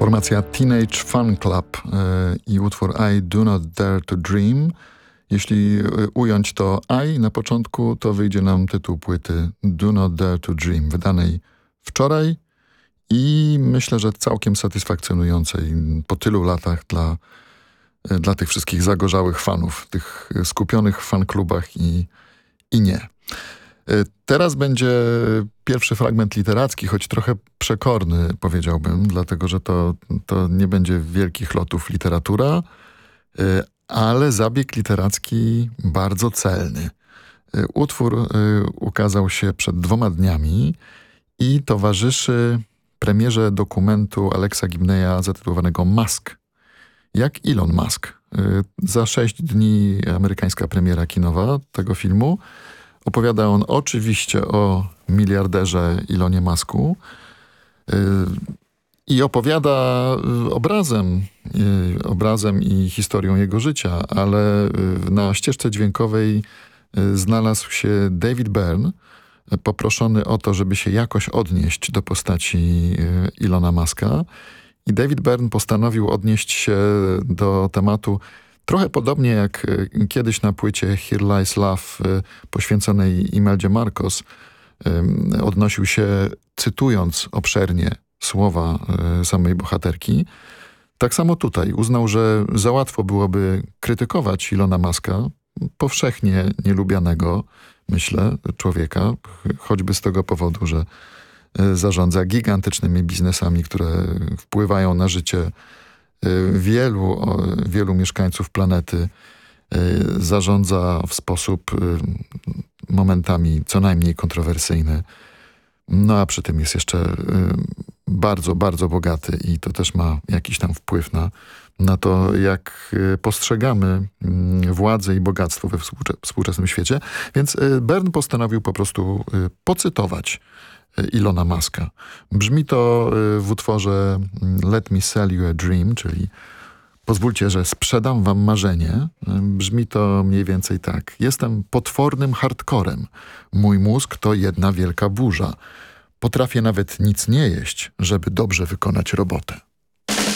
Formacja Teenage Fan Club i utwór I Do Not Dare to Dream. Jeśli ująć to I na początku, to wyjdzie nam tytuł płyty Do Not Dare to Dream, wydanej wczoraj i myślę, że całkiem satysfakcjonującej po tylu latach dla tych wszystkich zagorzałych fanów, tych skupionych w fanklubach i nie. Teraz będzie pierwszy fragment literacki, choć trochę przekorny, powiedziałbym, dlatego że to nie będzie wielkich lotów literatura, ale zabieg literacki bardzo celny. Utwór ukazał się przed 2 dniami i towarzyszy premierze dokumentu Alexa Gibneya zatytułowanego Musk. Jak Elon Musk. Za 6 dni amerykańska premiera kinowa tego filmu. Opowiada on oczywiście o miliarderze Elonie Musku i opowiada obrazem i historią jego życia, ale na ścieżce dźwiękowej znalazł się David Byrne, poproszony o to, żeby się jakoś odnieść do postaci Elona Muska. I David Byrne postanowił odnieść się do tematu trochę podobnie jak kiedyś na płycie Here Lies Love poświęconej Imeldzie Marcos odnosił się, cytując obszernie słowa samej bohaterki. Tak samo tutaj uznał, że za łatwo byłoby krytykować Elona Muska, powszechnie nielubianego, myślę, człowieka, choćby z tego powodu, że zarządza gigantycznymi biznesami, które wpływają na życie wielu mieszkańców planety, zarządza w sposób momentami co najmniej kontrowersyjny. No a przy tym jest jeszcze bardzo, bardzo bogaty i to też ma jakiś tam wpływ na to, jak postrzegamy władzę i bogactwo we współczesnym świecie. Więc Byrne postanowił po prostu pocytować Elona Muska. Brzmi to w utworze Let Me Sell You a Dream, czyli pozwólcie, że sprzedam wam marzenie. Brzmi to mniej więcej tak. Jestem potwornym hardcorem. Mój mózg to jedna wielka burza. Potrafię nawet nic nie jeść, żeby dobrze wykonać robotę.